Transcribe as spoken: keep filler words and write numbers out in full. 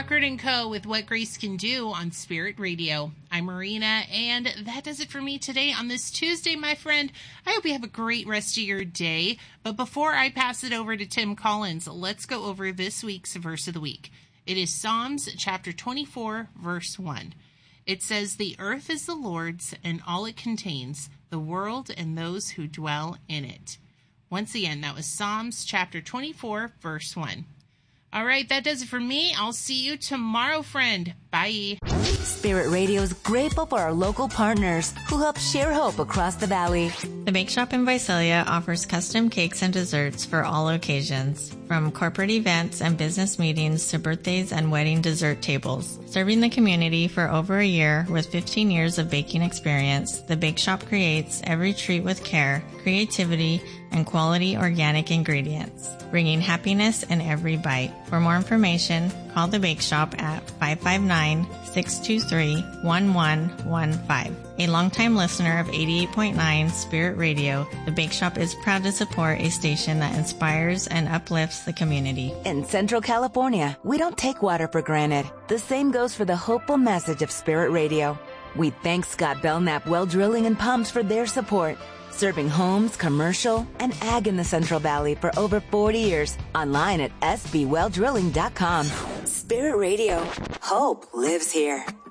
Cochran and Co. with What Grace Can Do on Spirit Radio. I'm Marina, and that does it for me today on this Tuesday, my friend. I hope you have a great rest of your day. But before I pass it over to Tim Collins, let's go over this week's verse of the week. It is Psalms chapter twenty-four, verse one. It says, "The earth is the Lord's and all it contains, the world and those who dwell in it." Once again, that was Psalms chapter twenty-four, verse one. All right, that does it for me. I'll see you tomorrow, friend. Bye. Spirit Radio is grateful for our local partners who help share hope across the valley. The Bake Shop in Visalia offers custom cakes and desserts for all occasions, from corporate events and business meetings to birthdays and wedding dessert tables. Serving the community for over a year with fifteen years of baking experience, the Bake Shop creates every treat with care, creativity, and quality organic ingredients, bringing happiness in every bite. For more information, call the Bake Shop at five five nine, six two three, one one one five. A longtime listener of eighty-eight point nine Spirit Radio, the Bake Shop is proud to support a station that inspires and uplifts the community. In Central California, we don't take water for granted. The same goes for the hopeful message of Spirit Radio. We thank Scott Belknap Well Drilling and Pumps for their support, serving homes, commercial, and ag in the Central Valley for over forty years. Online at s b well drilling dot com. Spirit Radio. Hope lives here.